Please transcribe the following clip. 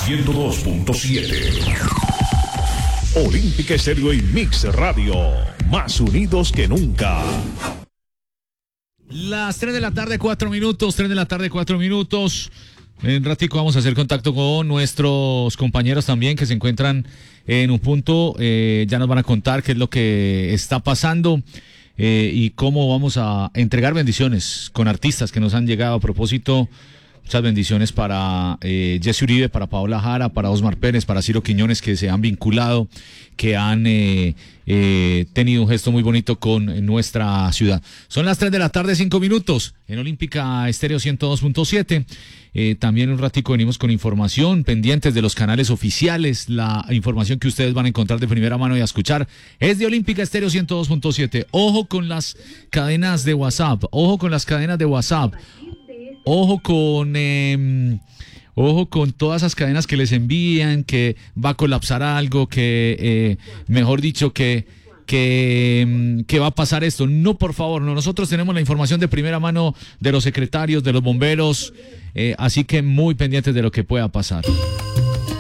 102.7. Olímpica Estéreo y Mix Radio, más unidos que nunca. Las 3 de la tarde, 4 minutos, 3 de la tarde, 4 minutos. En un ratico vamos a hacer contacto con nuestros compañeros también que se encuentran en un punto. Ya nos van a contar qué es lo que está pasando y cómo vamos a entregar bendiciones con artistas que nos han llegado a propósito. Muchas bendiciones para Jesse Uribe, para Paola Jara, para Osmar Pérez, para Ciro Quiñones, que se han vinculado, que han tenido un gesto muy bonito con nuestra ciudad. Son las 3 de la tarde, 5 minutos, en Olímpica Estéreo 102.7. También un ratico venimos con información, pendientes de los canales oficiales. La información que ustedes van a encontrar de primera mano y a escuchar es de Olímpica Estéreo 102.7. Ojo con las cadenas de WhatsApp, ojo con las cadenas de WhatsApp. Ojo con todas esas cadenas que les envían, que va a colapsar algo, que mejor dicho, que va a pasar esto. No, por favor, no. Nosotros tenemos la información de primera mano de los secretarios, de los bomberos, así que muy pendientes de lo que pueda pasar.